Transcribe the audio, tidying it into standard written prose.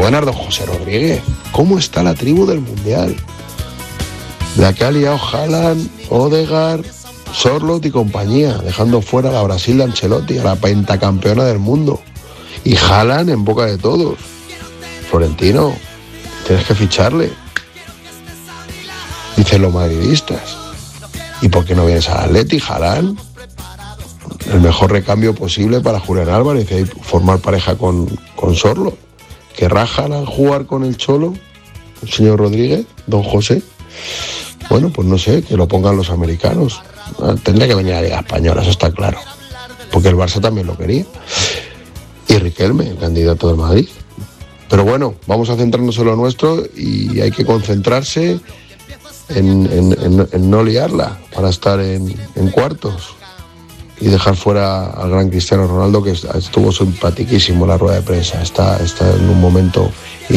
buenas, don José Rodríguez. ¿Cómo está la tribu del Mundial? La que ha liado Haaland, Odegaard, Sorloth y compañía, dejando fuera a la Brasil de Ancelotti, a la pentacampeona del mundo. Y Haaland en boca de todos. Florentino, tienes que ficharle. Dicen los madridistas. ¿Y por qué no vienes al Atleti, Haaland? El mejor recambio posible para Julián Álvarez y formar pareja con Sorloth. ¿Querrá Haaland jugar con el Cholo, el señor Rodríguez, don José? Bueno, pues no sé, que lo pongan los americanos. Tendría que venir a la Liga Española, eso está claro. Porque el Barça también lo quería. Y Riquelme, el candidato del Madrid. Pero bueno, vamos a centrarnos en lo nuestro y hay que concentrarse en no liarla para estar en cuartos y dejar fuera al gran Cristiano Ronaldo, que estuvo simpatiquísimo en la rueda de prensa. Está en un momento